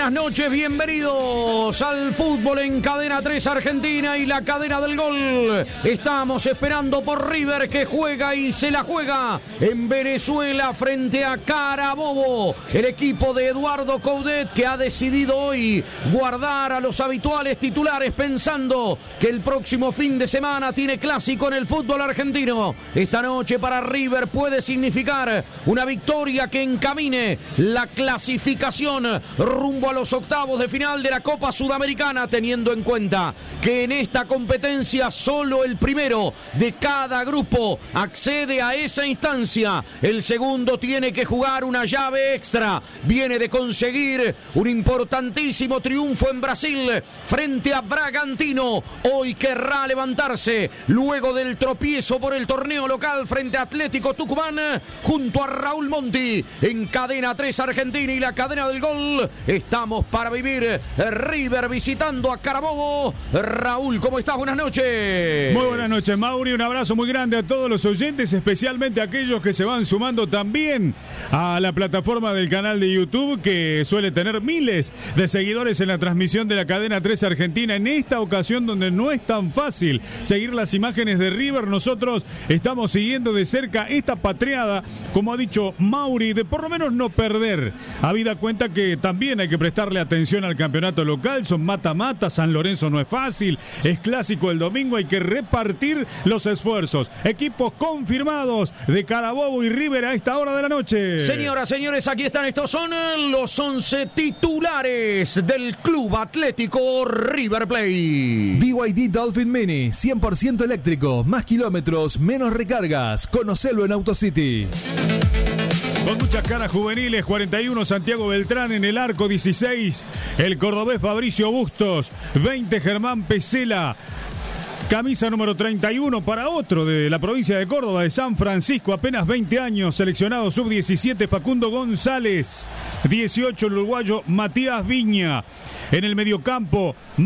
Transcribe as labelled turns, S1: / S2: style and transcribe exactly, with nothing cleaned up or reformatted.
S1: buenas noches, bienvenidos al fútbol en Cadena tres Argentina y la cadena del gol. Estamos esperando por River, que juega y se la juega en Venezuela frente a Carabobo. El equipo de Eduardo Coudet, que ha decidido hoy guardar a los habituales titulares pensando que el próximo fin de semana tiene clásico en el fútbol argentino. Esta noche para River puede significar una victoria que encamine la clasificación rumbo a los octavos de final de la Copa Sudamericana, teniendo en cuenta que en esta competencia solo el primero de cada grupo accede a esa instancia. El segundo tiene que jugar una llave extra. Viene de conseguir un importantísimo triunfo en Brasil frente a Bragantino. Hoy querrá levantarse luego del tropiezo por el torneo local frente a Atlético Tucumán, junto a Raúl Monti en Cadena tres Argentina y la cadena del gol. Estamos para vivir River visitando a Carabobo. Raúl, ¿cómo estás? Buenas noches.
S2: Muy buenas noches, Mauri. Un abrazo muy grande a todos los oyentes, especialmente a aquellos que se van sumando también a la plataforma del canal de YouTube, que suele tener miles de seguidores en la transmisión de la Cadena tres Argentina. En esta ocasión, donde no es tan fácil seguir las imágenes de River, nosotros estamos siguiendo de cerca esta patreada, como ha dicho Mauri, de por lo menos no perder. Habida cuenta que también hay que prestarle atención al campeonato local, son mata-mata, San Lorenzo no es fácil, es clásico el domingo, hay que repartir los esfuerzos. Equipos confirmados de Carabobo y River a esta hora de la noche.
S1: Señoras, señores, aquí están, estos son los once titulares del Club Atlético River Plate.
S3: B Y D Dolphin Mini, cien por ciento eléctrico, más kilómetros, menos recargas. Conocelo en AutoCity.
S2: Con muchas caras juveniles, cuarenta y uno Santiago Beltrán en el arco, dieciséis el cordobés Fabricio Bustos, veinte Germán Pesela. Camisa número treinta y uno para otro de la provincia de Córdoba, de San Francisco, apenas veinte años, seleccionado sub diecisiete Facundo González, dieciocho el uruguayo Matías Viña. En el mediocampo,